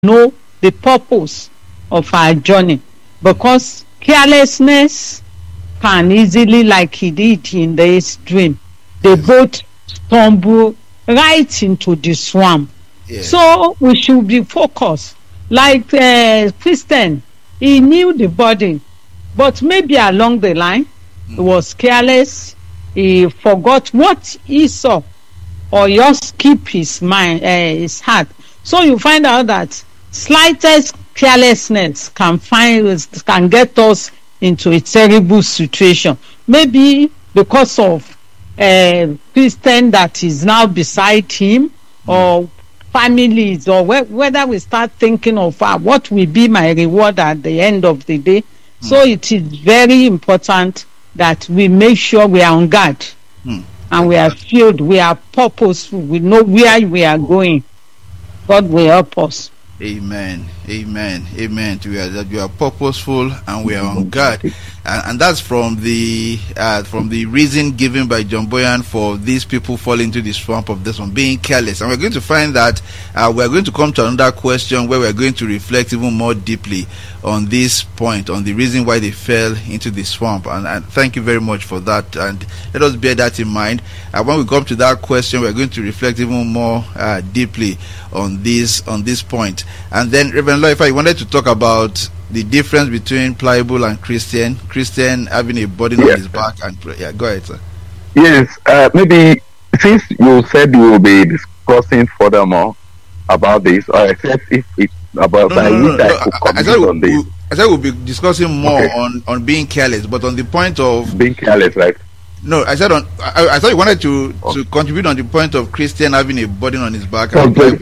know the purpose of our journey, because carelessness can easily, like he did in this dream, they both stumble right into the swamp. Yes. So we should be focused. Like Christian, he knew the burden, but maybe along the line he was careless. He forgot what he saw, or just keep his mind, his heart. So you find out that slightest carelessness can get us into a terrible situation. Maybe because of Christian that is now beside him, or families, or whether we start thinking of what will be my reward at the end of the day. So it is very important that we make sure we are on guard and we are filled, we are purposeful, we know where we are going. God will help us. Amen. Amen. Amen. That we are purposeful and we are on guard, and that's from the reason given by John Boyan for these people falling into the swamp of this one, being careless. And we're going to find that we're going to come to another question where we're going to reflect even more deeply on this point, on the reason why they fell into the swamp. And thank you very much for that. And let us bear that in mind. When we come to that question, we're going to reflect even more deeply on this point. And then, Reverend Loifa, I wanted to talk about the difference between pliable and Christian having a burden on his back. And go ahead, sir. Yes, maybe since you said you will be discussing furthermore about this, or I said if it's about I said we'll be discussing more on being careless, but on the point of being careless, right? No, I said I thought you wanted to contribute on the point of Christian having a burden on his back.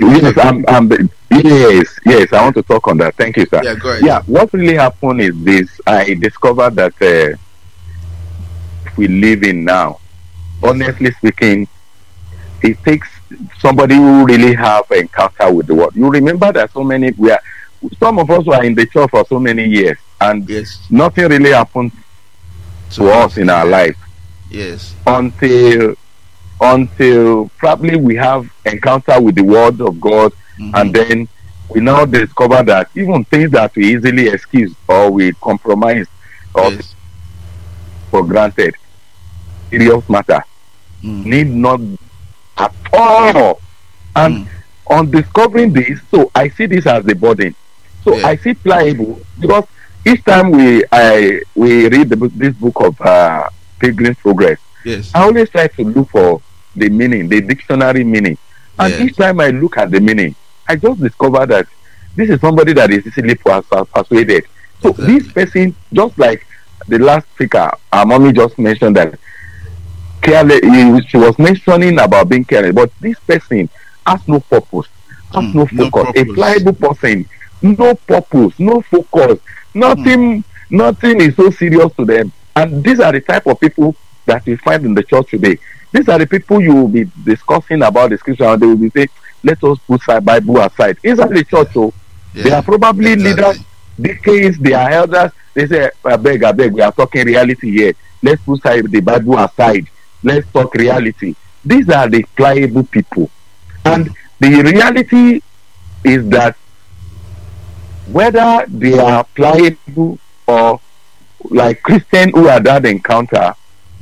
Yes, I want to talk on that. Thank you, sir. Yeah, go ahead. Yeah, what really happened is this. I discovered that we live in now, honestly speaking, it takes somebody who really have an encounter with the word. You remember that some of us were in the church for so many years, and nothing really happened to us in our life. Yes. Until probably we have encounter with the word of God, and then we now discover that even things that we easily excuse or we compromise or for granted, serious matter, need not at all. And on discovering this, so I see this as the burden. So I see pliable, because each time we read this book of Pilgrim's Progress, I always try to look for the meaning, the dictionary meaning. And each time I look at the meaning, I just discover that this is somebody that is easily persuaded. So this person, just like the last speaker, our mommy just mentioned that she was mentioning about being careless, but this person has no purpose, has no focus. A pliable person, no purpose, no focus, nothing is so serious to them. And these are the type of people that we find in the church today. These are the people you will be discussing about the scripture, and they will be saying, let us put the Bible aside. Inside the church, they are probably leaders, deacons, they are elders. They say, I beg, we are talking reality here. Let's put the Bible aside. Let's talk reality. These are the pliable people. And the reality is that whether they are pliable or like Christian who had that encounter,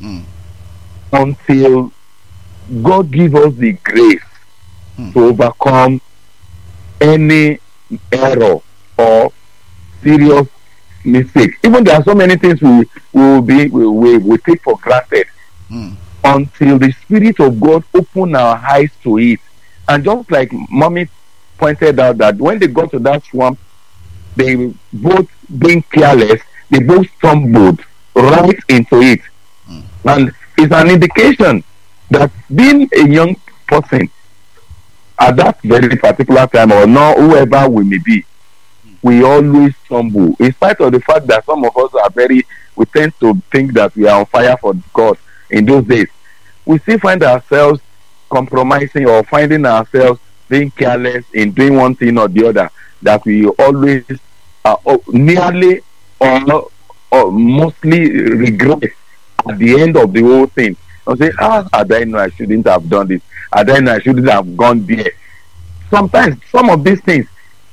until God give us the grace to overcome any error or serious mistake. Even there are so many things we take for granted, until the Spirit of God open our eyes to it. And just like mommy pointed out, that when they got to that swamp, they both being careless, they both stumbled right into it. And it's an indication that being a young person at that very particular time, or not whoever we may be, we always stumble. In spite of the fact that some of us we tend to think that we are on fire for God in those days, we still find ourselves compromising or finding ourselves being careless in doing one thing or the other, that we always nearly or mostly regret at the end of the whole thing. I say, had I known I shouldn't have done this, had I known I shouldn't have gone there. Sometimes some of these things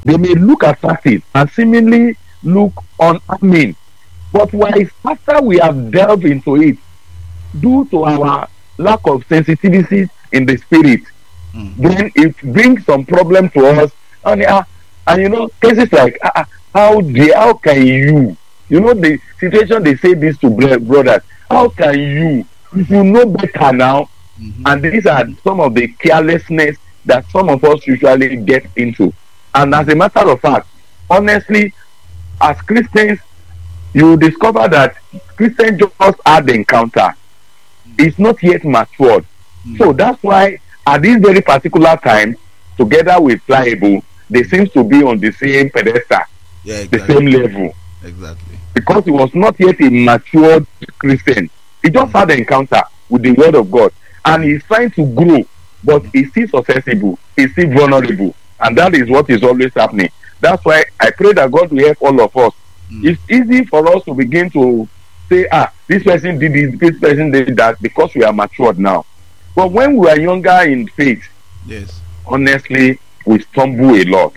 They may look attractive and seemingly look unassuming. But after we have delved into it, due to our lack of sensitivity in the spirit, then it brings some problem to us. And you know, cases like, how can you? You know, the situation they say this to brothers. How can you? If you know better now, and these are some of the carelessness that some of us usually get into. And as a matter of fact, honestly, as Christians, you discover that Christians just had the encounter. It's not yet matured. So that's why at this very particular time, together with Pliable, they seem to be on the same pedestal, the same level. Exactly. Because he was not yet a matured Christian. He just had an encounter with the word of God. And he's trying to grow, but he's still susceptible, he's still vulnerable. And that is what is always happening. That's why I pray that God will help all of us. It's easy for us to begin to say, this person did this person did that, because we are matured now. But when we are younger in faith, honestly, we stumble a lot.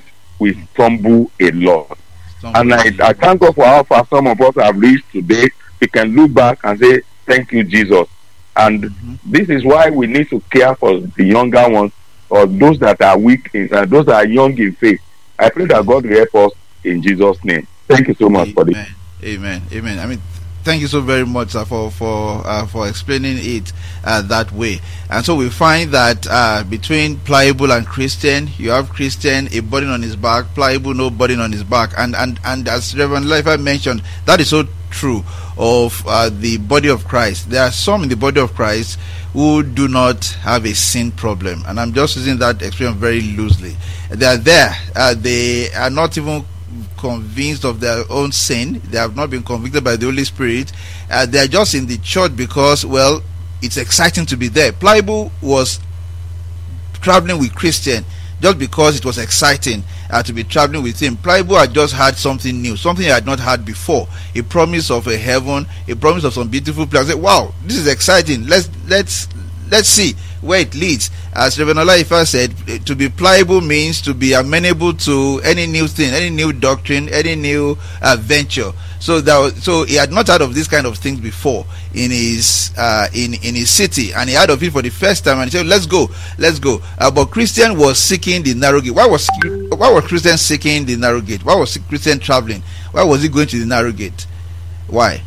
And I thank God for how far some of us have reached today. We can look back and say, thank you, Jesus. And this is why we need to care for the younger ones, or those that are weak, those that are young in faith. I pray that God will help us in Jesus' name. Thank you so much for this. Amen. I mean, thank you so very much, sir, for explaining it that way. And so we find that between Pliable and Christian, you have Christian a burden on his back, Pliable no burden on his back, and as Reverend Leifa mentioned, that is so true of the body of Christ. There are some in the body of Christ who do not have a sin problem, and I'm just using that expression very loosely. They are there. They are not even convinced of their own sin. They have not been convicted by the Holy Spirit. They are just in the church because, well, it's exciting to be there. Pliable was traveling with Christian just because it was exciting to be traveling with him. Pliable had just had something new, something he had not had before. A promise of a heaven, a promise of some beautiful place. Wow, this is exciting. Let's see where it leads. As Reverend Olaifa said, to be pliable means to be amenable to any new thing, any new doctrine, any new venture. So he had not heard of this kind of things before in his city, and he heard of it for the first time, and he said, let's go. But Christian was seeking the narrow gate. Why was Christian seeking the narrow gate? Why was Christian traveling? Why was he going to the narrow gate? Why?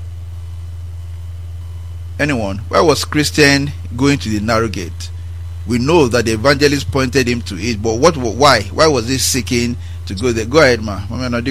Anyone? Why was Christian going to the narrow gate? We know that the evangelist pointed him to it, but why? Why was he seeking to go there? Go ahead, ma. Thank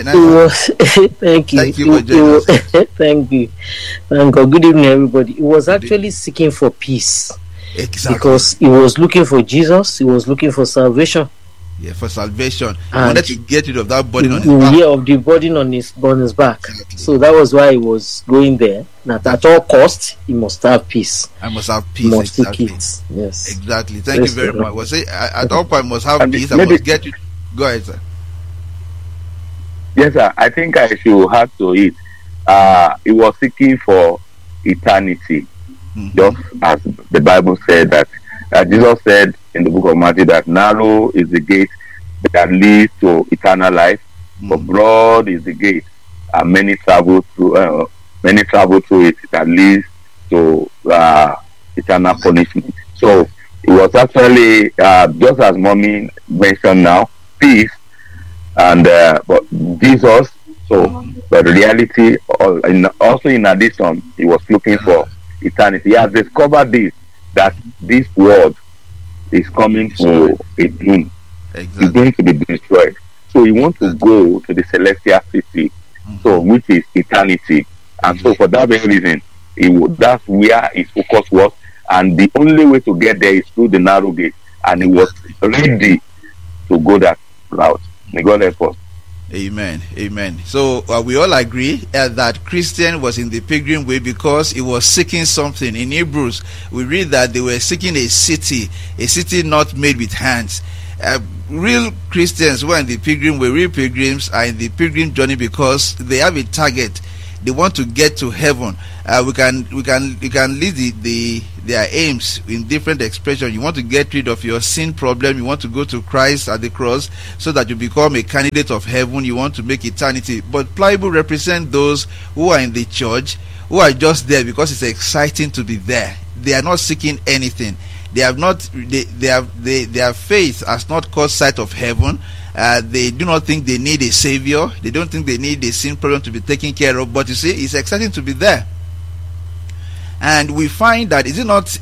you. Thank you for joining us. Thank you. Thank God. Good evening, everybody. He was actually seeking for peace. Exactly. Because he was looking for Jesus. He was looking for salvation. Yeah, for salvation. He wanted to get rid of that burden on his back. Yeah, of the burden on his back. Exactly. So that was why he was going there. That at all costs, he must have peace. I must have peace. He must exactly. seek it. Yes. Exactly. Thank you very much. Was it at all point must have peace? I must get you. Go ahead, sir. Yes, sir. I think I should add to it. He was seeking for eternity, just as the Bible said that Jesus said in the book of Matthew that narrow is the gate that leads to eternal life, but broad is the gate, and many travel through it that leads to eternal punishment. So it was actually just as mommy mentioned now, peace, and but Jesus. So, but reality, also in addition, he was looking for eternity. He has discovered that this world is coming to a doom. Exactly. It's going to be destroyed. So he wants to go to the celestial city, so which is eternity. And so for that very reason, that's where his focus was. And the only way to get there is through the narrow gate. And he was ready to go that route. May God help us. Amen. So we all agree that Christian was in the pilgrim way because he was seeking something. In Hebrews, we read that they were seeking a city not made with hands. Real Christians were in the pilgrim way. Real pilgrims are in the pilgrim journey because they have a target. They want to get to heaven. We can list their aims in different expressions. You want to get rid of your sin problem. You want to go to Christ at the cross so that you become a candidate of heaven. You want to make eternity. But pliable represent those who are in the church, who are just there because it's exciting to be there. They are not seeking anything. Their faith has not caught sight of heaven. They do not think they need a savior. They don't think they need a sin problem to be taken care of. But you see, it's exciting to be there. And we find that is it not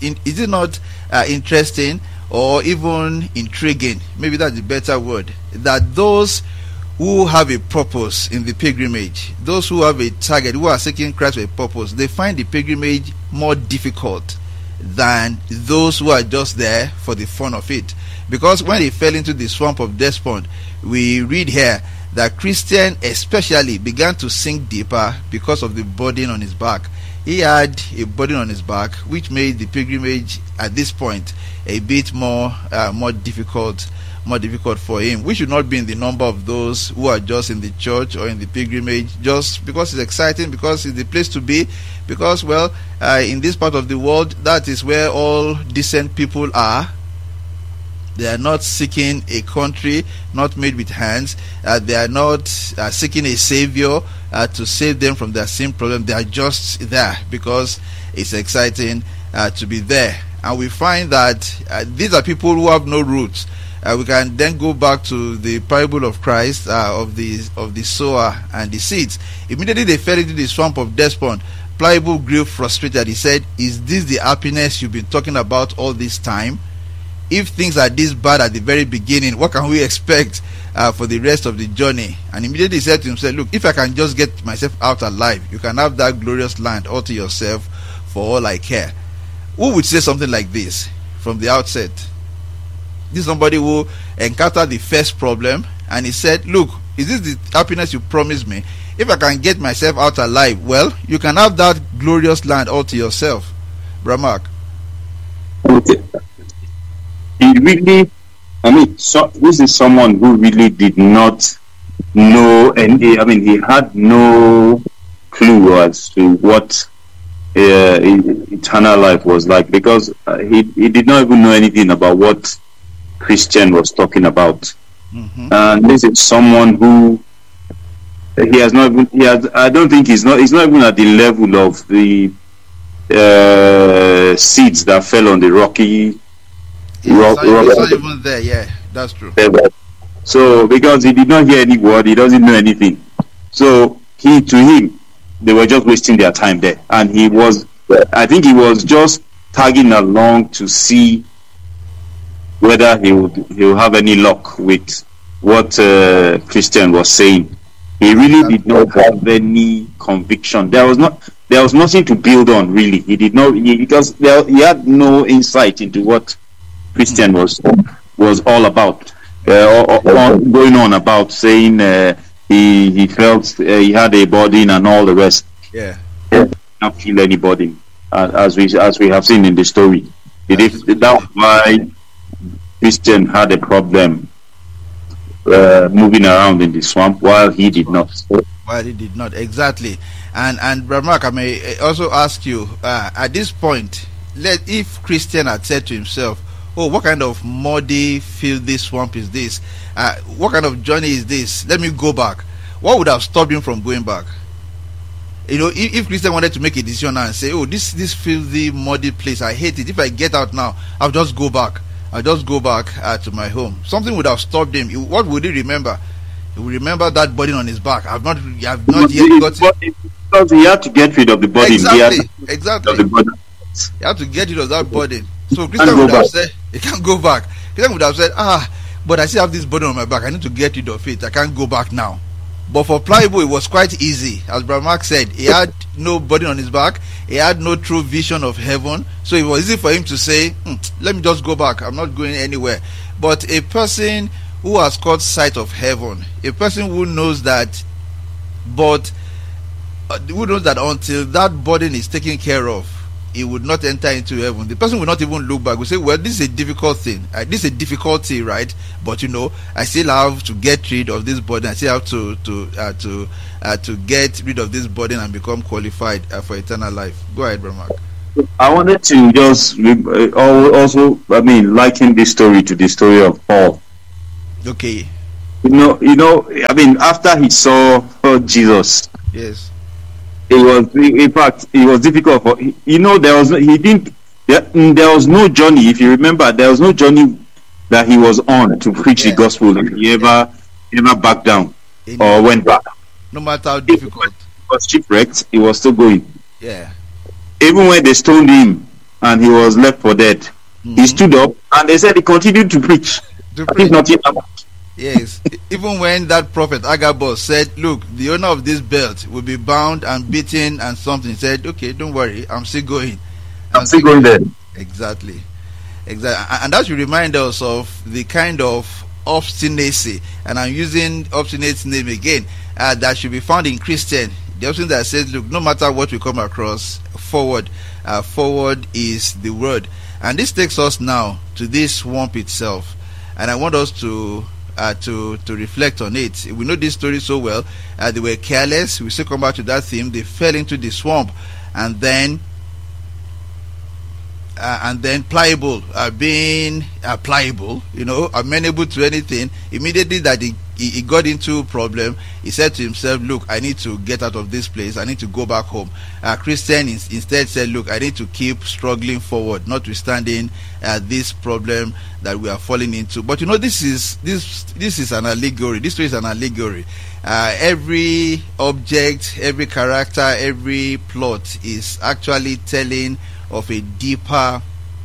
interesting or even intriguing? Maybe that's the better word. That those who have a purpose in the pilgrimage, those who have a target, who are seeking Christ with a purpose, they find the pilgrimage more difficult than those who are just there for the fun of it. Because when they fell into the swamp of despond, we read here that Christian especially began to sink deeper because of the burden on his back. He had a burden on his back, which made the pilgrimage at this point a bit more difficult for him. We should not be in the number of those who are just in the church or in the pilgrimage just because it's exciting, because it's the place to be, because in this part of the world, that is where all decent people are. They are not seeking a country not made with hands. They are not seeking a savior to save them from their sin problem. They are just there because it's exciting to be there. And we find that these are people who have no roots. We can then go back to the parable of Christ of the sower and the seeds. Immediately they fell into the swamp of despond. Pliable grew frustrated. He said, "Is this the happiness you've been talking about all this time? If things are this bad at the very beginning, what can we expect for the rest of the journey?" And immediately he said to himself, "Look, if I can just get myself out alive, you can have that glorious land all to yourself for all I care." Who would say something like this from the outset? This is somebody who encountered the first problem and he said, "Look, is this the happiness you promised me? If I can get myself out alive, well, you can have that glorious land all to yourself." Bramark. Okay. He really, this is someone who really did not know, and he had no clue as to what eternal life was like, because he did not even know anything about what Christian was talking about. Mm-hmm. And this is someone who I don't think he's not even at the level of the seeds that fell on the rocky. He's not even there. Yeah, that's true. So because he did not hear any word, he doesn't know anything. So to him, they were just wasting their time there, and I think he was just tagging along to see whether he will have any luck with what Christian was saying. He really did not have any conviction. There was nothing to build on, really. He did not, because he had no insight into what Christian was all about, going on about saying he felt he had a burden and all the rest. Yeah, not feel any burden, as we have seen in the story. That's why Christian had a problem moving around in the swamp, while he did not. Exactly. And Bramark, I may also ask you at this point, if Christian had said to himself, "Oh, what kind of muddy, filthy swamp is this? What kind of journey is this? Let me go back." What would have stopped him from going back? If Christian wanted to make a decision and say, "Oh, this filthy, muddy place, I hate it. If I get out now, I'll just go back to my home," something would have stopped him. What would he remember? He would remember that burden on his back. I've not yet got it. Because he had to get rid of the burden. Exactly. He had to get rid of that burden. So Christian would have said, he can't go back. Christian would have said, but I still have this burden on my back. I need to get rid of it. I can't go back now. But for Pliable, it was quite easy. As Bramark said, he had no burden on his back. He had no true vision of heaven. So it was easy for him to say, let me just go back. I'm not going anywhere. But a person who has caught sight of heaven, a person who knows that, until that burden is taken care of, he would not enter into heaven, the person will not even look back. Will say, well, this is a difficult thing. This is a difficulty, right? But I still have to get rid of this burden. I still have to get rid of this burden and become qualified for eternal life. Go ahead, Brother Mark. I wanted to just also, liken this story to the story of Paul. Okay. After he saw Jesus, yes, it was difficult for there was no journey. If you remember, there was no journey that he was on to preach the gospel that he ever backed down or went back. No matter how difficult. He was shipwrecked, he was still going. Yeah. Even when they stoned him and he was left for dead, he stood up and they said he continued to preach. Nothing happened. Yes. Even when that prophet Agabus said, look, the owner of this belt will be bound and beaten and something, he said, okay, don't worry, I'm still going. I'm still going there. Exactly. And that should remind us of the kind of obstinacy, and I'm using obstinate name again, that should be found in Christian. The option that says, look, no matter what we come across, forward is the word. And this takes us now to this swamp itself, and I want us to reflect on it. We know this story so well. They were careless. We still come back to that theme. They fell into the swamp, and then pliable, being pliable, amenable to anything. Immediately that he got into problem, he said to himself, look, I need to get out of this place, I need to go back home. Christian instead said, look, I need to keep struggling forward, notwithstanding this problem that we are falling into. But this is an allegory. This story is an allegory. Every object, every character, every plot is actually telling of a deeper,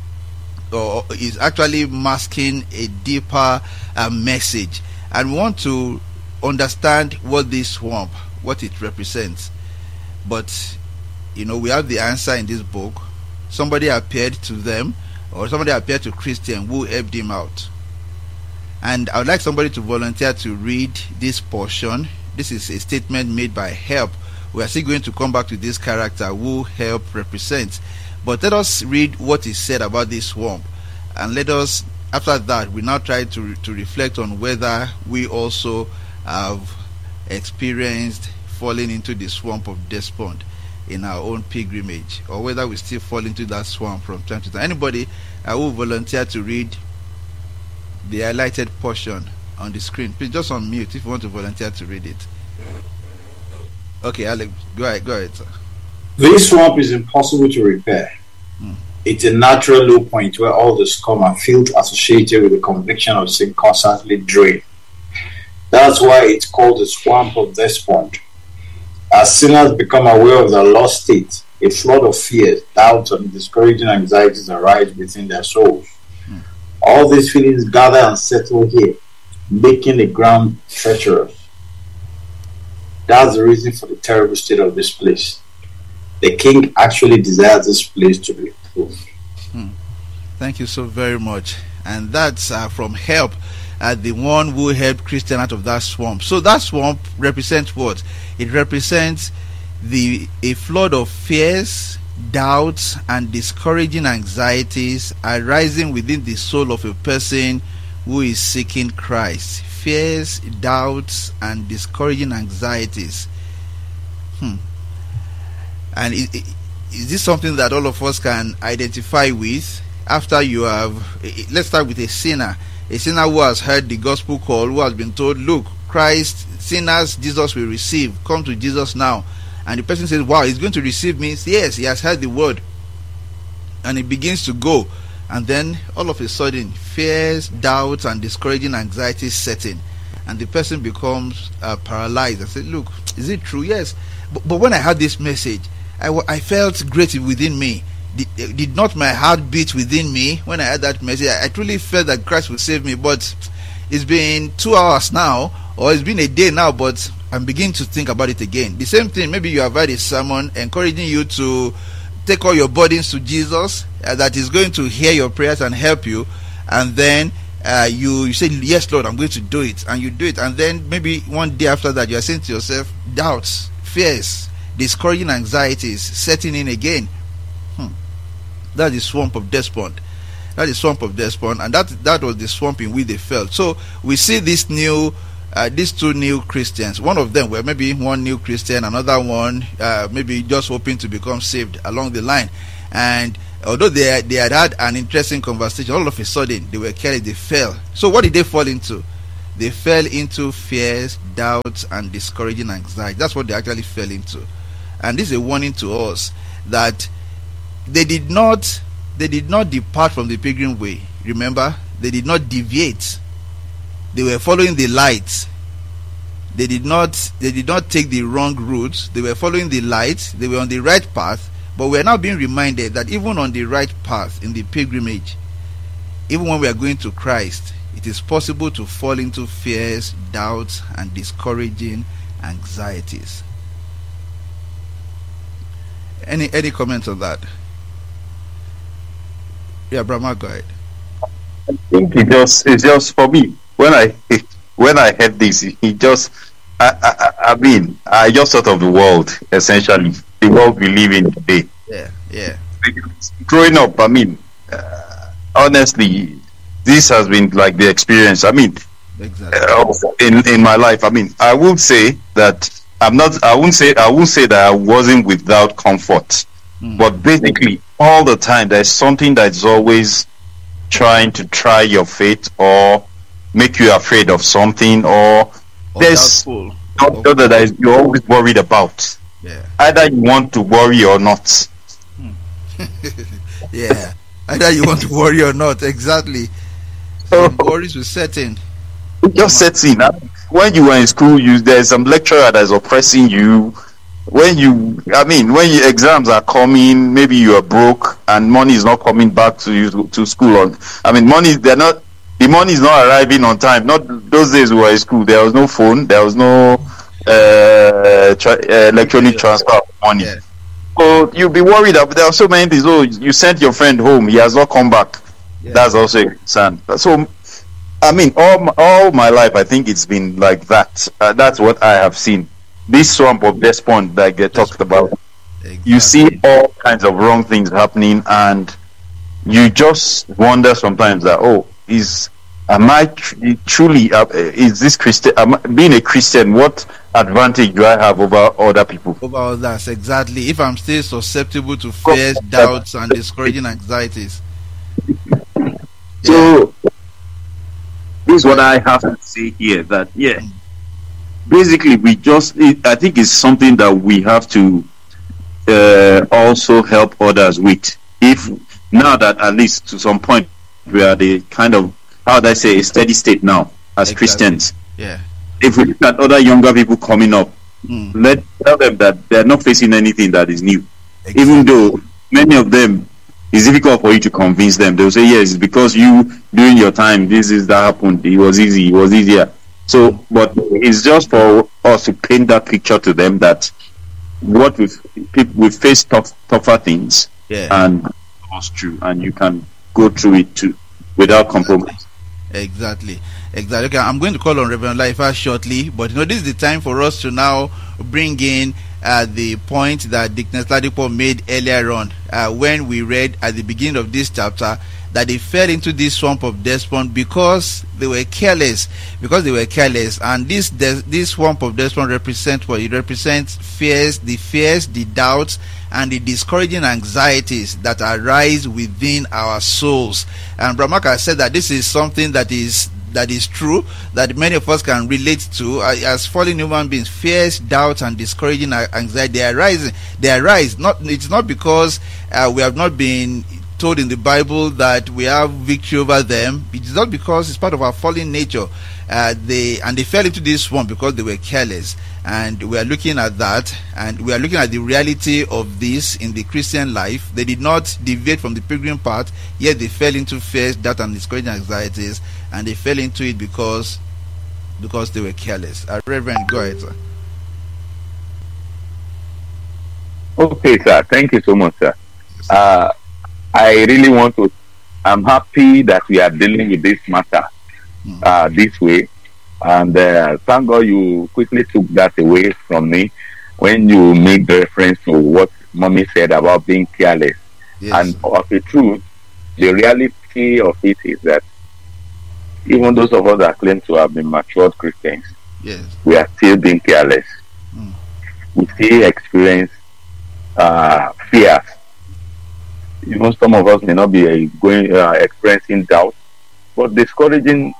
or is actually masking a deeper message. And we want to understand what this swamp, what it represents. But we have the answer in this book. Somebody appeared to them, or somebody appeared to Christian who helped him out. And I would like somebody to volunteer to read this portion. This is a statement made by Help. We are still going to come back to this character who Help represents. But let us read what is said about this swamp, and let us, after that, we now try to reflect on whether we also have experienced falling into the swamp of despond in our own pilgrimage, or whether we still fall into that swamp from time to time. Anybody who volunteer to read the highlighted portion on the screen, please just unmute if you want to volunteer to read it. Okay, Alex, go ahead, sir. This swamp is impossible to repair. It's a natural low point where all the scum and filth associated with the conviction of sin constantly drain. That's why it's called the swamp of despond. As sinners become aware of their lost state, a flood of fears, doubts, and discouraging anxieties arise within their souls. All these feelings gather and settle here, making the ground treacherous. That's the reason for the terrible state of this place. The king actually desires this place to be improved. Thank you so very much. And that's from Help, the one who helped Christian out of that swamp. So that swamp represents what? It represents a flood of fears, doubts, and discouraging anxieties arising within the soul of a person who is seeking Christ. Fears, doubts, and discouraging anxieties. And is this something that all of us can identify with? After you have, let's start with a sinner who has heard the gospel call, who has been told, look, Christ, sinners, Jesus will receive, come to Jesus now. And the person says, wow, he's going to receive me. Yes, he has heard the word. And he begins to go. And then all of a sudden, fears, doubts, and discouraging anxieties set in. And the person becomes paralyzed. I said, look, is it true? Yes. But when I heard this message, I felt great within me. Did not my heart beat within me when I heard that message? I truly felt that Christ would save me. But it's been 2 hours now, or it's been a day now, but I'm beginning to think about it again. The same thing, maybe you have heard a sermon encouraging you to take all your burdens to Jesus, that is going to hear your prayers and help you. And then you say, yes, Lord, I'm going to do it. And you do it. And then maybe one day after that, you are saying to yourself, doubts, fears, discouraging anxieties setting in again. That's the swamp of despond. That is swamp of despond, and that was the swamp in which they fell. So we see these two new Christians. One of them were maybe one new Christian, another one maybe just hoping to become saved along the line. And although they had an interesting conversation, all of a sudden they were carried, they fell. So what did they fall into? They fell into fears, doubts, and discouraging anxiety. That's what they actually fell into. And this is a warning to us that they did not depart from the pilgrim way. Remember, they did not deviate. They were following the light. They did not take the wrong route. They were following the light. They were on the right path. But we are now being reminded that even on the right path in the pilgrimage, even when we are going to Christ, it is possible to fall into fears, doubts, and discouraging anxieties. Any comments on that? Yeah, Brahma, go ahead. I think it's just for me. When I heard this, I mean, I just thought of the world, essentially, the world we live in today. Yeah. Growing up, I mean, honestly, this has been like the experience. I mean, exactly. In my life, I mean, I would say that I wouldn't say that I wasn't without comfort, but basically all the time there's something that's always trying to try your faith or make you afraid of something, or there's something that you're always worried about. Yeah. Either you want to worry or not. Yeah. Either you want to worry or not. Exactly. Some worries will set in. Just sets in. When you were in school, there's some lecturer that's oppressing you. When your exams are coming, maybe you are broke and money is not coming back to you to school. The money is not arriving on time. Not those days we were in school. There was no phone. There was no electronic transfer of money. Yeah. So you'll be worried that there are so many things. Oh, you sent your friend home. He has not come back. Yeah. That's also a concern. So, I mean, all my life, I think it's been like that. That's what I have seen. This swamp of despond that they talked about. Exactly. You see all kinds of wrong things happening, and you just wonder sometimes that, is this Christian? Being a Christian, what advantage do I have over other people? Over others, exactly. If I'm still susceptible to fears, doubts, and discouraging anxieties. So, this is what I have to say here. That basically, I think it's something that we have to also help others with. If now that at least to some point we are the kind of, how would I say, a steady state now as Christians. Yeah. If we look at other younger people coming up, let's tell them that they're not facing anything that is new. Exactly. Even though many of them, it's difficult for you to convince them. They'll say, yes, it's because you, during your time, that happened. It was easy. It was easier. So, but it's just for us to paint that picture to them that what we face tougher things, and it's true, and you can go through it too without compromise. Exactly. Okay, I'm going to call on Reverend Laifa shortly, but this is the time for us to now bring in the point that Dickness Ladipo made earlier on when we read at the beginning of this chapter that they fell into this swamp of despond because they were careless. And this swamp of despond represents what? It represents fears, the doubts, and the discouraging anxieties that arise within our souls. And Brahmaka said that this is something that is true, that many of us can relate to as fallen human beings. Fears, doubts, and discouraging anxiety, they arise. It's not because we have not been told in the Bible that we have victory over them. It is not because it's part of our fallen nature. They fell into this swamp because they were careless, and we are looking at that, and we are looking at the reality of this in the Christian life. They did not deviate from the pilgrim path, yet they fell into fears, doubt, and discouraging anxieties, and they fell into it because they were careless. Reverend, go ahead, sir. Okay, sir. Thank you so much, sir. I really want to. I'm happy that we are dealing with this matter this way, and thank God you quickly took that away from me when you made reference to what Mommy said about being careless. And of the truth, the reality of it is that even those of us that claim to have been matured Christians, we are still being careless. We still experience fears. Even some of us may not be experiencing doubt, but discouragement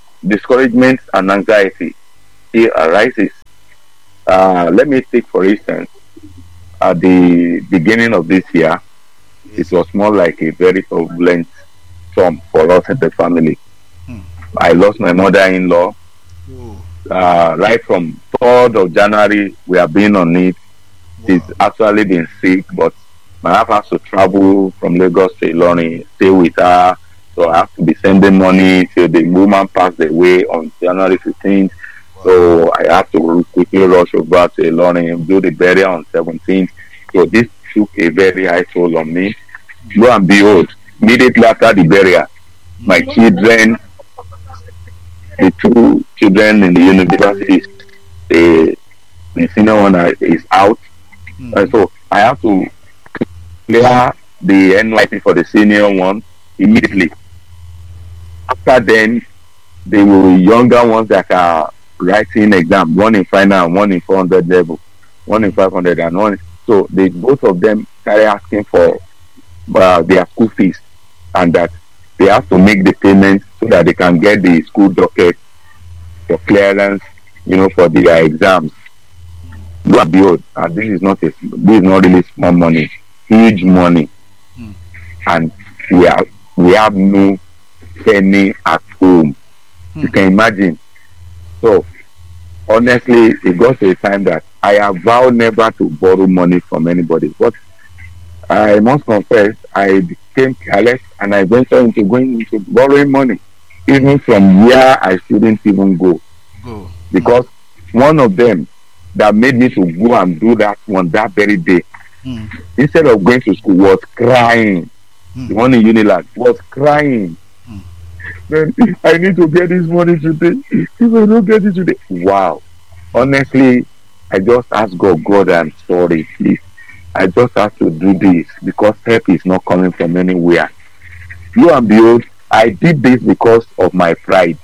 and anxiety still arises. Let me take, for instance, at the beginning of this year, it was more like a very turbulent storm for us in the family. I lost my mother-in-law. Right from 3rd of January, we have been on it. She's actually been sick, but my wife has to travel from Lagos to Ilorin, stay with her. So I have to be sending money till the woman passed away on January 15th. So I have to quickly rush over to Ilorin, do the burial on 17th. So this took a very high toll on me. Lo and behold, immediately after the burial, my children, the 2 children in the university, the senior one is out. And so I have to clear the NYC for the senior one immediately. After then, there were younger ones that are writing exam, one in final and one in 400 level, one in 500 and one. So they both of them started asking for their school fees, and that they have to make the payments so that they can get the school docket for clearance, for their exams. Lo and behold, and this is not really small money, huge money, and we have no penny at home. You can imagine. So honestly, it got to a time that I have vowed never to borrow money from anybody. But I must confess, I became careless and I ventured into going into borrowing money, even from where I shouldn't even go. Because one of them that made me to go and do that one that very day, instead of going to school, was crying. The one in Unilag was crying. Then I need to get this money today. If I don't get it today, wow. Honestly, I just asked God, I'm sorry, please. I just have to do this because help is not coming from anywhere. Lo and behold, I did this because of my pride.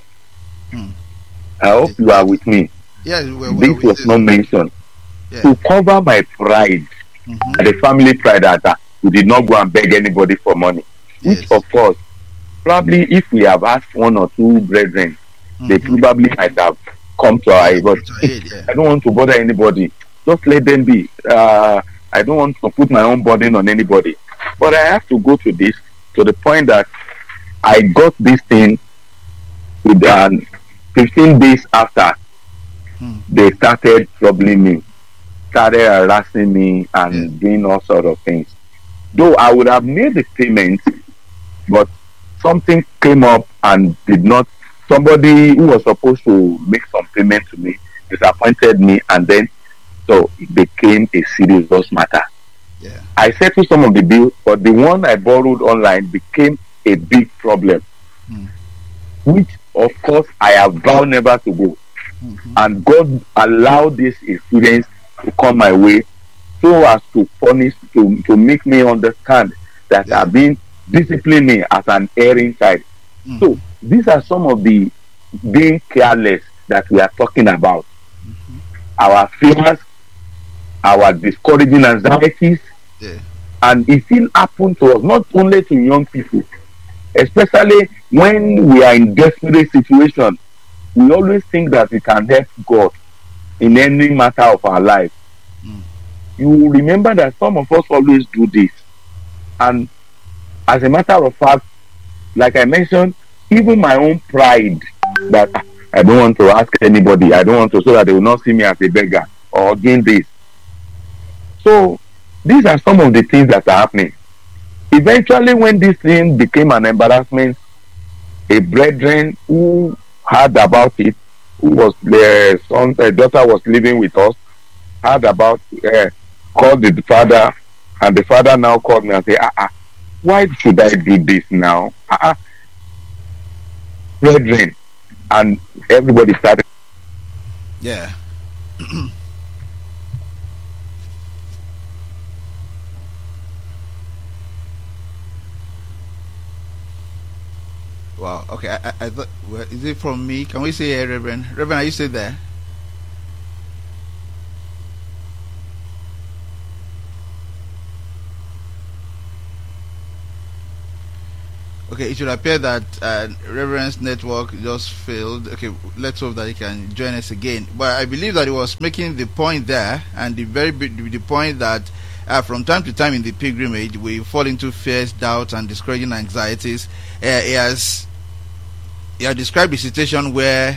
I hope you are with me. Yes, this was not mentioned. To cover my pride, the family pride, that we did not go and beg anybody for money. Which, of course, probably if we have asked 1 or 2 brethren, they probably might have come to our aid. But I don't want to bother anybody. Just let them be. I don't want to put my own burden on anybody. But I have to go to this to the point that I got this thing with 15 days after they started troubling me, started harassing me and doing all sorts of things. Though I would have made the payment, but something came up and did not. Somebody who was supposed to make some payment to me disappointed me, and then so it became a serious matter. I settled some of the bills, but the one I borrowed online became a big problem, which of course I have vowed never to go. And God allowed this experience to come my way so as to punish, to make me understand that I've been disciplining me as an erring child. So these are some of the being careless that we are talking about. Our fears, our discouraging anxieties, and it still happens to us, not only to young people, especially when we are in desperate situations. We always think that we can help God in any matter of our life. You remember that some of us always do this, and as a matter of fact, like I mentioned, even my own pride, that I don't want to ask anybody, I don't want to, so that they will not see me as a beggar or doing this. So these are some of the things that are happening. Eventually, when this thing became an embarrassment, a brethren who heard about it, who was their son, their daughter was living with us, heard about, called the father, and the father now called me and said, why should I do this now? Brethren, and everybody started. Wow. Okay. I thought. Well, is it from me? Can we say, Reverend? Reverend, are you still there? Okay, it should appear that Reverend's network just failed. Okay, let's hope that he can join us again. But I believe that he was making the point there, and the point that from time to time in the pilgrimage we fall into fears, doubts, and discouraging anxieties. He has described the situation where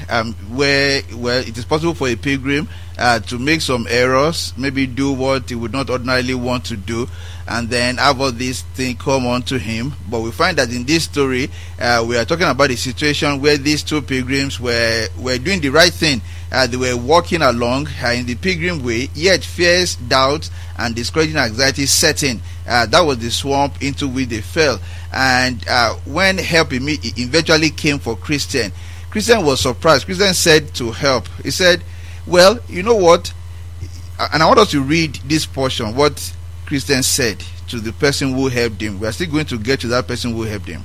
it is possible for a pilgrim to make some errors, maybe do what he would not ordinarily want to do, and then have all these things come onto him. But we find that in this story, we are talking about a situation where these two pilgrims were doing the right thing. They were walking along in the pilgrim way, yet fears, doubts, and discouraging anxiety set in. That was the swamp into which they fell. And when help eventually came for Christian was surprised. Christian said to help, he said, well, you know what? And I want us to read this portion, what Christian said to the person who helped him. We are still going to get to that person who helped him.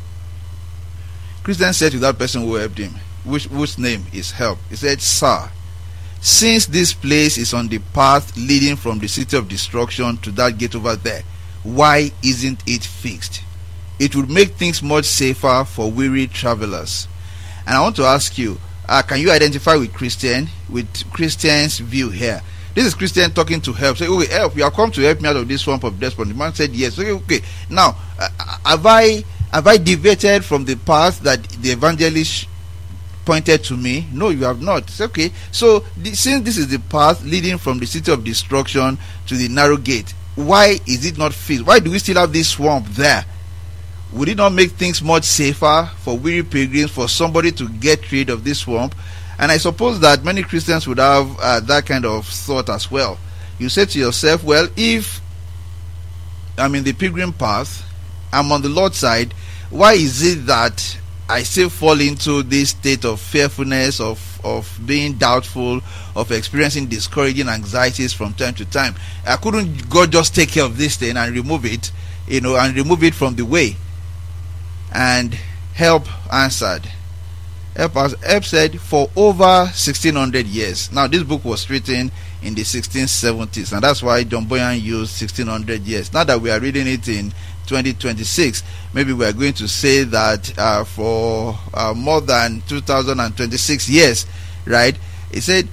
Christian said to that person who helped him, whose name is Help, he said, Sir, since this place is on the path leading from the city of destruction to that gate over there, why isn't it fixed? It would make things much safer for weary travelers. And I want to ask you, can you identify with Christian's view here? This is Christian talking to Help. Say, okay, Help, you have come to help me out of this swamp of despair. The man said yes. Okay. Now, have I deviated from the path that the evangelist pointed to me? No, you have not. It's okay. So, since this is the path leading from the city of destruction to the narrow gate, why is it not fixed? Why do we still have this swamp there? Would it not make things much safer for weary pilgrims, for somebody to get rid of this swamp? And I suppose that many Christians would have that kind of thought as well. You say to yourself, well, if I'm in the pilgrim path, I'm on the Lord's side, why is it that I still fall into this state of fearfulness, of being doubtful, of experiencing discouraging anxieties from time to time? Couldn't God just take care of this thing and remove it, and remove it from the way? And Help answered. Help said, for over 1600 years. Now, this book was written in the 1670s, and that's why John Boyan used 1600 years. Now that we are reading it in 2026, maybe we are going to say that for more than 2026 years, right? It said,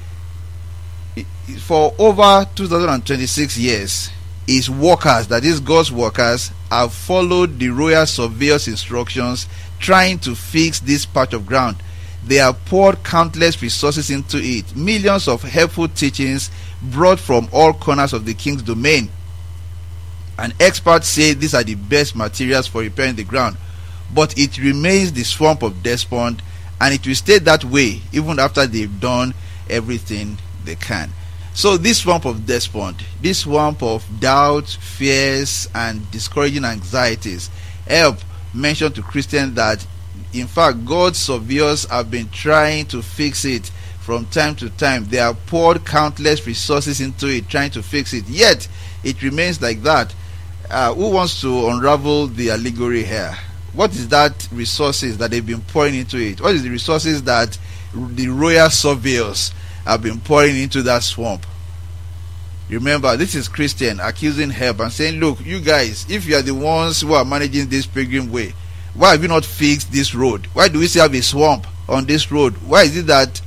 for over 2026 years, his workers, that is God's workers, have followed the royal surveyor's instructions, trying to fix this patch of ground. They have poured countless resources into it, millions of helpful teachings brought from all corners of the king's domain. And experts say these are the best materials for repairing the ground. But it remains the swamp of despond, and it will stay that way even after they've done everything they can. So this swamp of despond, this swamp of doubts, fears, and discouraging anxieties, Help mentioned to Christians that in fact God's surveyors have been trying to fix it from time to time. They have poured countless resources into it, trying to fix it, yet it remains like that. Who wants to unravel the allegory here? What is that resources that they've been pouring into it? What is the resources that the royal surveyors have been pouring into that swamp? Remember, this is Christian accusing Help and saying, look, you guys, if you are the ones who are managing this pilgrim way, why have you not fixed this road? Why do we still have a swamp on this road? Why is it that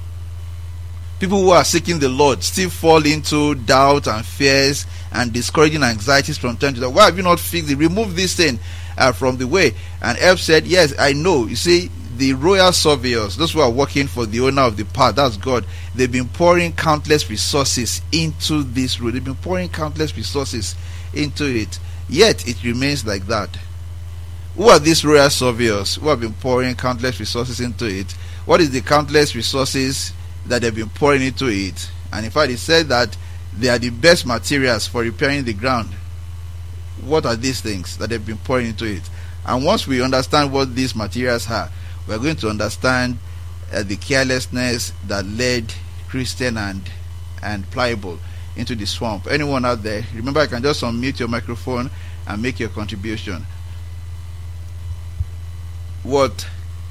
people who are seeking the Lord still fall into doubt and fears and discouraging anxieties from time to time? Why have you not fixed it? Remove this thing from the way. And Help said, yes, I know. You see, the royal surveyors, those who are working for the owner of the path, that's God, they've been pouring countless resources into this road. They've been pouring countless resources into it, yet it remains like that. Who are these royal surveyors who have been pouring countless resources into it? What is the countless resources that they've been pouring into it? And in fact, it said that they are the best materials for repairing the ground. What are these things that they've been pouring into it? And once we understand what these materials are, we are going to understand the carelessness that led Christian and Pliable into the swamp. Anyone out there, remember, you can just unmute your microphone and make your contribution. what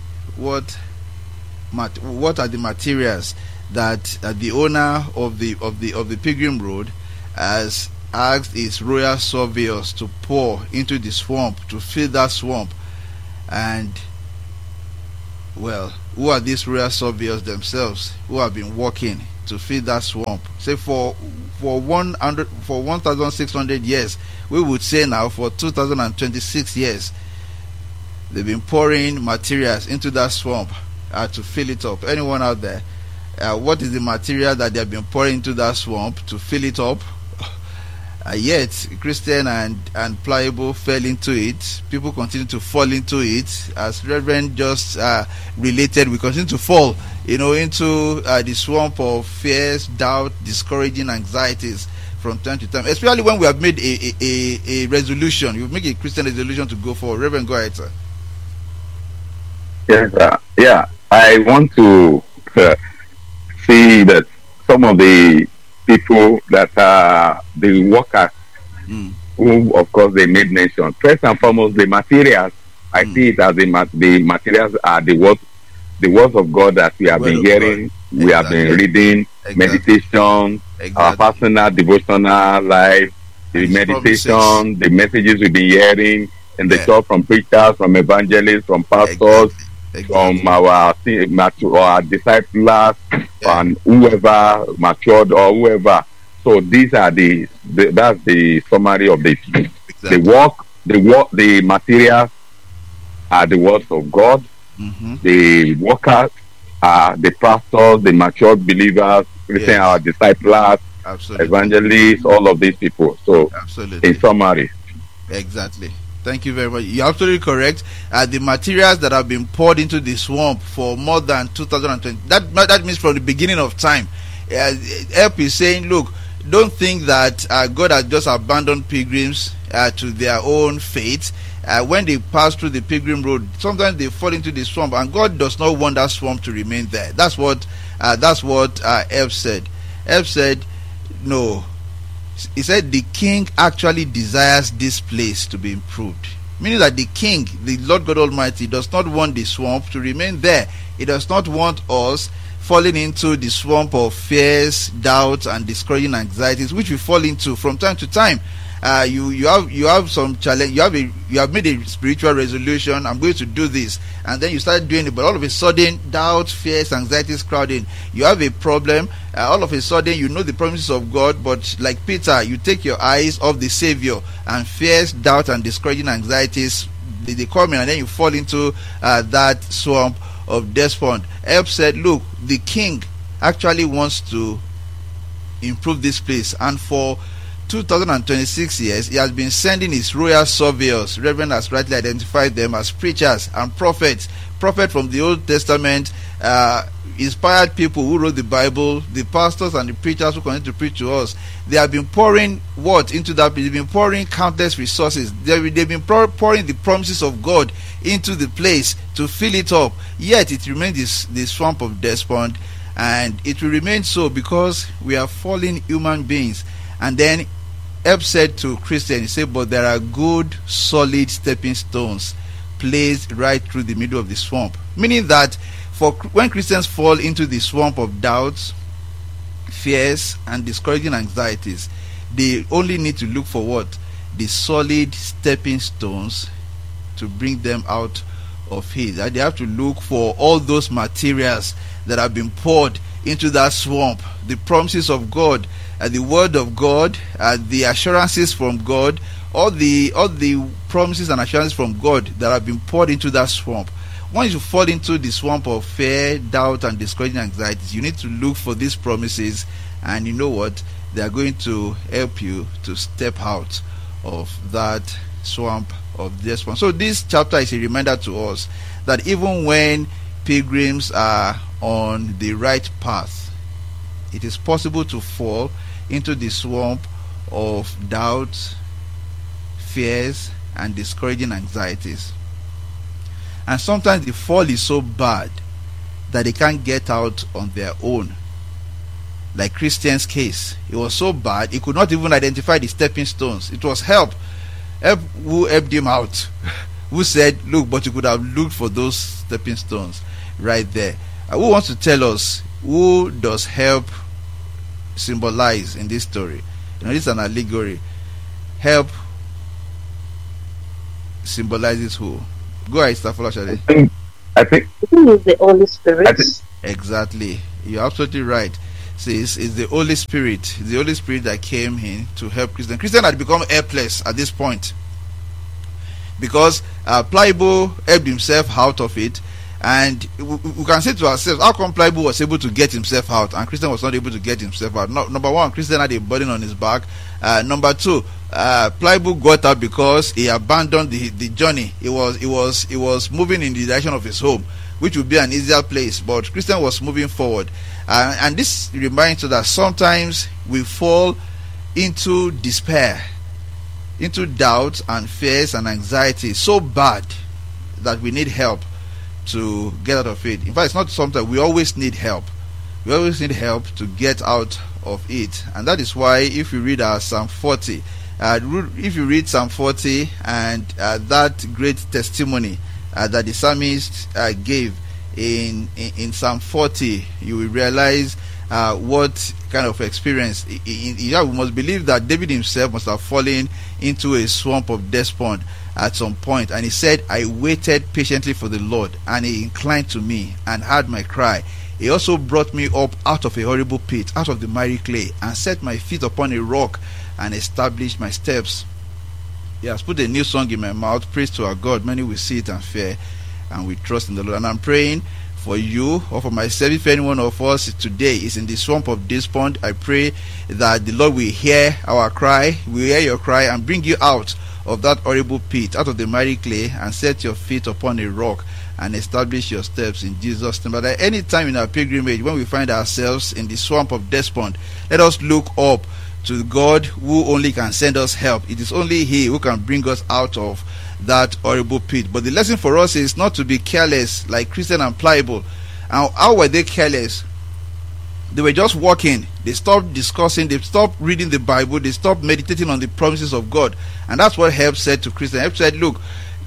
are the materials that the owner of the Pilgrim Road has asked his royal surveyors to pour into the swamp, to fill that swamp. And well, who are these royal surveyors themselves who have been working to fill that swamp? Say for 1,600 years, we would say now for 2,026 years, they've been pouring materials into that swamp to fill it up. Anyone out there? What is the material that they have been pouring into that swamp to fill it up? Yet Christian and Pliable fell into it. People continue to fall into it. As Reverend just related, we continue to fall, into the swamp of fears, doubt, discouraging anxieties from time to time. Especially when we have made a resolution. You make a Christian resolution to go forward. Reverend, go ahead, sir. Yes, I want to see that some of the people that are the workers, who of course they made mention. First and foremost, the materials. I see it as the materials are the words of God that we have been hearing, we have been reading, meditation, our personal devotional life, the meditation, the messages we've been hearing in the church from preachers, from evangelists, from pastors, from our disciples, and whoever matured or whoever. So these are that's the summary of this. The materials are the words of God. The workers are the pastors, the matured believers, our disciples, evangelists, all of these people. So in summary. Exactly. Thank you very much. You're absolutely correct. The materials that have been poured into the swamp for more than 2020, that means from the beginning of time. Help is saying, look, don't think that God has just abandoned pilgrims to their own fate. When they pass through the Pilgrim Road, sometimes they fall into the swamp, and God does not want that swamp to remain there. That's what Help said. Help said, no. He said the king actually desires this place to be improved. Meaning that the king, the Lord God Almighty, does not want the swamp to remain there. He does not want us falling into the swamp of fears, doubts, and discouraging anxieties, which we fall into from time to time. You have some challenge. You have made a spiritual resolution. I'm going to do this, and then you start doing it, but all of a sudden, doubt, fears, anxieties crowd in. You have a problem. All of a sudden, you know the promises of God, but like Peter, you take your eyes off the Savior, and fears, doubt, and discouraging anxieties they come in, and then you fall into that swamp of despond. Help said, look, the king actually wants to improve this place, and for 2026 years, he has been sending his royal surveyors. Reverend has rightly identified them as preachers and prophets. Prophet from the Old Testament, inspired people who wrote the Bible, the pastors and the preachers who continue to preach to us. They have been pouring what into that place? They've been pouring countless resources. They've been pouring the promises of God into the place to fill it up. Yet it remains this swamp of despond, and it will remain so because we are fallen human beings. And then Help said to Christian, he said, but there are good, solid stepping stones placed right through the middle of the swamp. Meaning that when Christians fall into the swamp of doubts, fears, and discouraging anxieties, they only need to look for what? The solid stepping stones to bring them out of it. They have to look for all those materials that have been poured into that swamp. The promises of God, the word of God, the assurances from God, all the promises and assurances from God that have been poured into that swamp. Once you fall into the swamp of fear, doubt, and discouraging anxieties, you need to look for these promises, and you know what? They are going to help you to step out of that swamp of despond. So this chapter is a reminder to us that even when pilgrims are on the right path, it is possible to fall into the swamp of doubts, fears, and discouraging anxieties. And sometimes the fall is so bad that they can't get out on their own. Like Christian's case, it was so bad he could not even identify the stepping stones. It was help who helped him out who said, look, but you could have looked for those stepping stones right there. Who wants to tell us, who does help symbolize in this story? This is an allegory. Help symbolizes who? Go ahead, Stafola Shade. I think Who is the Holy Spirit? Exactly. You're absolutely right. See, it's the Holy Spirit. It's the Holy Spirit that came in to help Christian. Christian had become helpless at this point, because Pliable helped himself out of it. And we can say to ourselves, how come Pliable was able to get himself out and Christian was not able to get himself out? Number one, Christian had a burden on his back. Number two, Pliable got out because he abandoned the journey. He was moving in the direction of his home, which would be an easier place, but Christian was moving forward. And this reminds us that sometimes we fall into despair, into doubt and fears and anxiety so bad that we need help to get out of it. In fact, it's not something, we always need help. We always need help to get out of it. And that is why if you read Psalm 40, if you read Psalm 40 and that great testimony that the psalmist gave in Psalm 40, you will realize what kind of experience. We must believe that David himself must have fallen into a swamp of despond at some point, and he said, I waited patiently for the Lord, and he inclined to me and heard my cry. He also brought me up out of a horrible pit, out of the miry clay, and set my feet upon a rock and established my steps. He has put a new song in my mouth, praise to our God. Many will see it and fear, and we trust in the Lord. And I'm praying for you or for myself. If any one of us today is in the swamp of despond, I pray that the Lord will hear our cry, will hear your cry, and bring you out of that horrible pit, out of the miry clay, and set your feet upon a rock and establish your steps in Jesus' name. But at any time in our pilgrimage, when we find ourselves in the swamp of despond, let us look up to God who only can send us help. It is only He who can bring us out of that horrible pit. But the lesson for us is not to be careless like Christian and Pliable. And how were they careless? They were just walking. They stopped discussing. They stopped reading the Bible. They stopped meditating on the promises of God. And that's what Help said to Christian. Help said, look,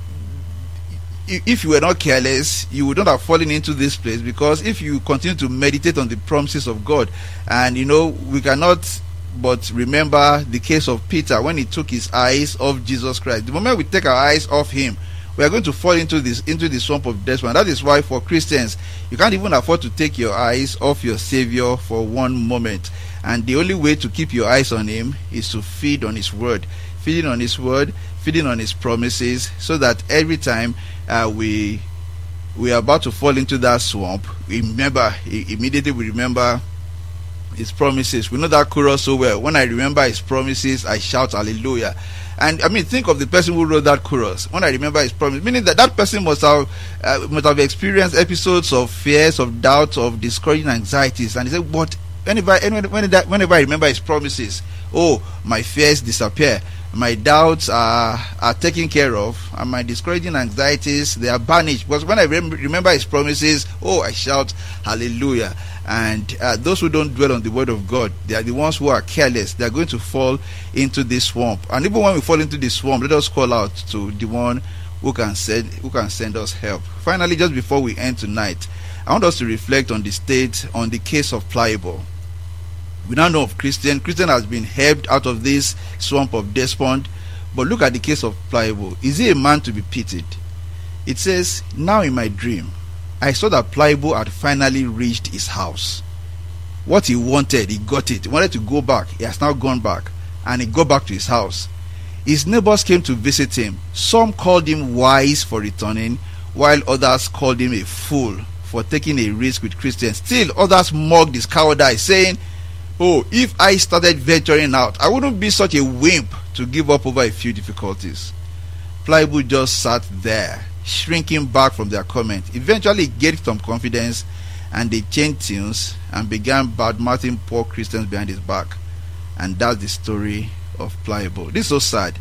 if you were not careless, you would not have fallen into this place, because if you continue to meditate on the promises of God, and we cannot but remember the case of Peter when he took his eyes off Jesus Christ. The moment we take our eyes off Him, we are going to fall into the swamp of despond. That is why for Christians, you can't even afford to take your eyes off your Savior for one moment. And the only way to keep your eyes on Him is to feed on His word, feeding on His word, feeding on His promises, so that every time we are about to fall into that swamp, immediately we remember His promises. We know that chorus so well. When I remember His promises, I shout hallelujah. And think of the person who wrote that chorus. When I remember His promise, meaning that person must have experienced episodes of fears, of doubts, of discouraging anxieties. And he said, but whenever I remember His promises, my fears disappear, my doubts are taken care of, and my discouraging anxieties, they are banished. Because when I remember His promises, I shout hallelujah. And those who don't dwell on the word of God, they are the ones who are careless. They are going to fall into this swamp. And even when we fall into this swamp, let us call out to the one who can send us help. Finally, just before we end tonight, I want us to reflect on the case of Pliable. We now know of Christian. Christian has been helped out of this swamp of despond. But look at the case of Pliable. Is he a man to be pitied? It says, now in my dream, I saw that Pliable had finally reached his house. What he wanted, he got it. He wanted to go back. He has now gone back. And he got back to his house. His neighbors came to visit him. Some called him wise for returning, while others called him a fool for taking a risk with Christians. Still, others mocked his cowardice, saying, if I started venturing out, I wouldn't be such a wimp to give up over a few difficulties. Pliable just sat there, shrinking back from their comment. Eventually he gained some confidence, and they changed tunes and began badmouthing poor Christians behind his back. And that's the story of Pliable. This is so sad.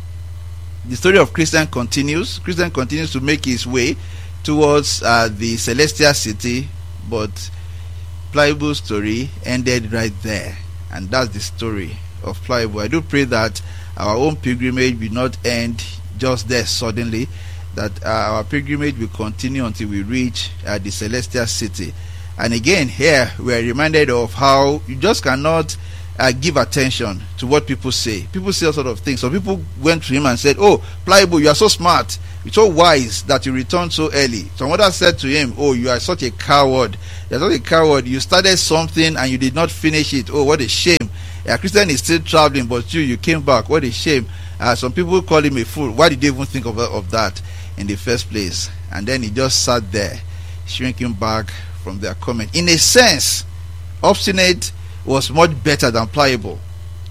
The story of Christian continues. Christian continues to make his way towards the celestial city, but Pliable's story ended right there. And that's the story of Pliable. I do pray that our own pilgrimage will not end just there suddenly, that our pilgrimage will continue until we reach the celestial city. And again, here we are reminded of how you just cannot give attention to what people say. People say all sort of things. So people went to him and said, "Oh, Pliable, you are so smart, you're so wise that you returned so early." Some others said to him, "Oh, you are such a coward. You're such a coward. You started something and you did not finish it. Oh, what a shame. A Christian is still traveling, but you came back. What a shame." Some people call him a fool. Why did they even think of that in the first place? And then he just sat there, shrinking back from their comment. In a sense, Obstinate was much better than Pliable.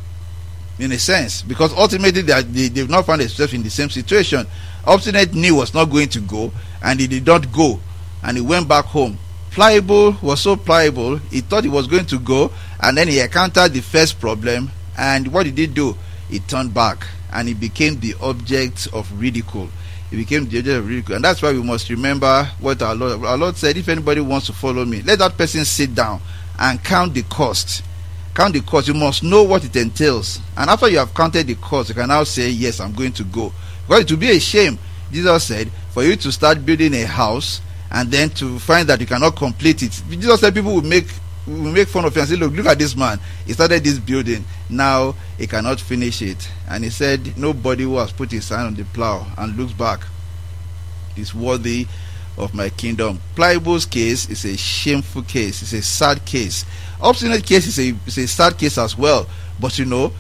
In a sense, because ultimately they've not found themselves in the same situation. Obstinate knew was not going to go, and he did not go, and he went back home. Pliable was so pliable, he thought he was going to go, and then he encountered the first problem, and what did he do? He turned back, and he became the object of ridicule. He became the object of ridicule. And that's why we must remember what our Lord said: if anybody wants to follow me, let that person sit down and count the cost. Count the cost. You must know what it entails, and after you have counted the cost, you can now say, "Yes, I'm going to go." Because it will be a shame, Jesus said, for you to start building a house and then to find that you cannot complete it. Jesus said people will make fun of you and say, look at this man, he started this building, now he cannot finish it. And he said, nobody who has put his hand on the plow and looks back is worthy of my kingdom. Pliable's case is a shameful case. It's a sad case. Obstinate case is a sad case as well. But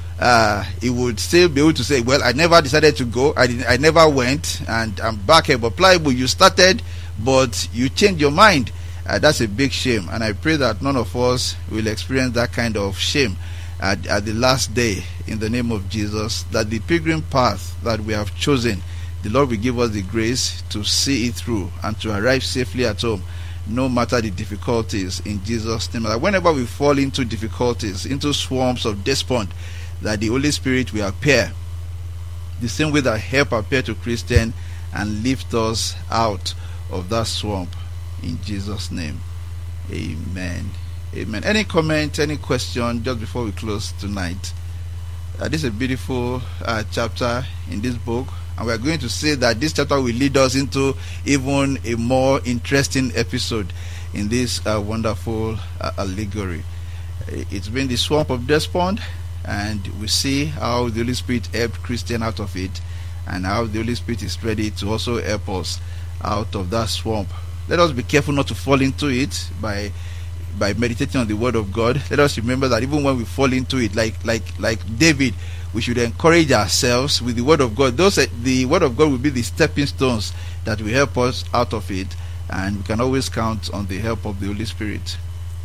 he would still be able to say, well, I never decided to go. I never went, and I'm back here. But Pliable, you started, but you changed your mind. That's a big shame, and I pray that none of us will experience that kind of shame at the last day, in the name of Jesus. That the pilgrim path that we have chosen, the Lord will give us the grace to see it through and to arrive safely at home, no matter the difficulties, in Jesus' name. That whenever we fall into difficulties, into swamps of despair, that the Holy Spirit will appear the same way that help appear to Christian and lift us out of that swamp, in Jesus' name. Amen. Amen. Any comment, any question just before we close tonight? This is a beautiful chapter in this book, and we are going to say that this chapter will lead us into even a more interesting episode in this wonderful allegory. It's been the swamp of despond, and we see how the Holy Spirit helped Christian out of it, and how the Holy Spirit is ready to also help us out of that swamp. Let us be careful not to fall into it by meditating on the Word of God. Let us remember that even when we fall into it, like David, we should encourage ourselves with the Word of God. The Word of God will be the stepping stones that will help us out of it, and we can always count on the help of the Holy Spirit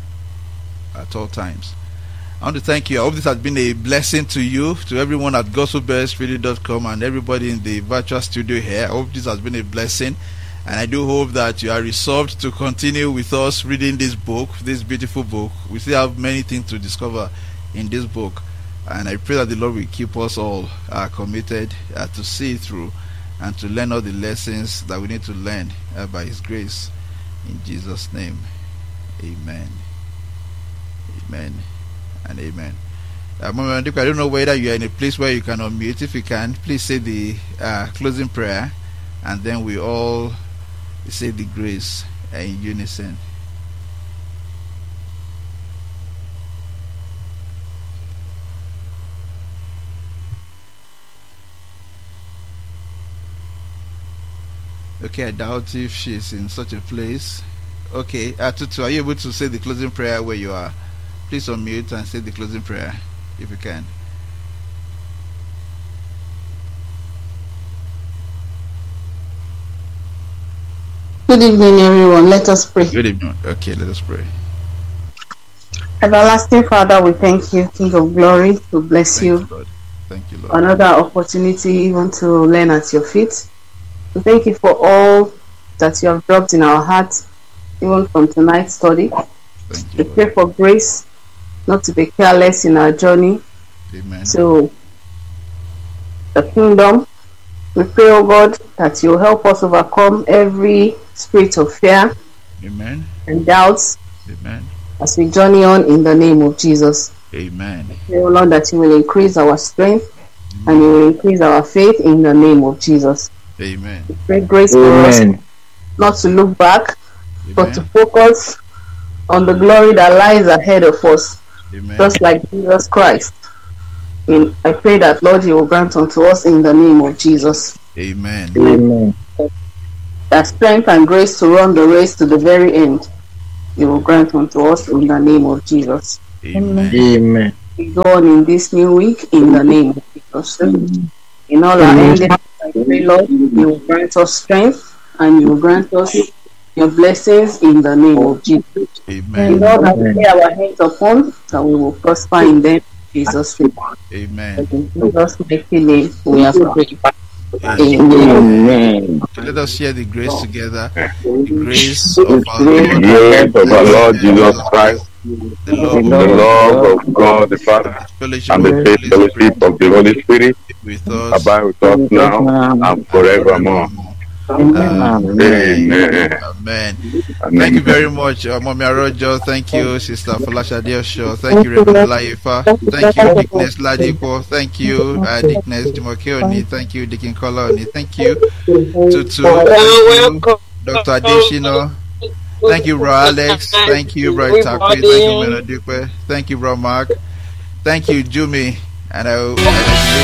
at all times. I want to thank you. I hope this has been a blessing to you, to everyone at gospelbellsradio.com and everybody in the virtual studio here. I hope this has been a blessing, and I do hope that you are resolved to continue with us reading this book, this beautiful book. We still have many things to discover in this book, and I pray that the Lord will keep us all committed to see it through and to learn all the lessons that we need to learn by His grace. In Jesus' name, amen. Amen and amen. Mama Ndiku, I don't know whether you are in a place where you can unmute. If you can, please say the closing prayer, and then we all say the grace in unison. Okay, I doubt if she's in such a place. Okay, Tutu, are you able to say the closing prayer where you are? Please unmute and say the closing prayer if you can. Good evening, everyone. Let us pray. Good evening. Okay, let us pray. Everlasting Father, we thank you, King of Glory, to bless Thank you. Lord. Thank you, Lord. Another opportunity even to learn at your feet. We thank you for all that you have dropped in our hearts, even from tonight's study. Thank you, We pray Lord. for grace not to be careless in our journey Amen. to the kingdom. We pray, oh God, that you help us overcome every spirit of fear Amen. and doubts Amen. as we journey on in the name of Jesus. Amen. Pray, oh Lord, that you will increase our strength and you will increase our faith in the name of Jesus. Amen. We pray grace for us not to look back, but to Amen. focus on the glory that lies ahead of us, Amen. just like Jesus Christ. And I pray that, Lord, you will grant unto us in the name of Jesus Amen. Amen. that strength and grace to run the race to the very end. You will grant unto us in the name of Jesus. Amen. Amen. We go on in this new week in the name of Jesus. In all our endings, I pray, Lord, you will grant us strength and you will grant us your blessings in the name of Jesus. Amen. In all that we lay our hands upon, that we will prosper in them. In Jesus' name. Amen. In Jesus' mighty name, we have prayed. Amen. So let us share the grace together. The grace of our The grace of our Lord Jesus Christ, the love the love of God the Father, fellowship and the of faith fellowship of the Holy Spirit with us. abide with us now and forevermore. Amen. Amen. Amen. Thank you very much, Mommy Arojo. Thank you, Sister Folashade Osho. Thank you, Reverend Laifa. Thank you, Dickness Ladipo. Thank you, Dickness Jumokeoni. Thank you, Dickin Koloni. Thank you, Tutu. Thank you, Dr. Adeshino. Thank you, Bro Alex. Thank you, Bro Takwe. Thank you, Menodipe. Thank you, Bro Mark. Thank you, Jumi. And I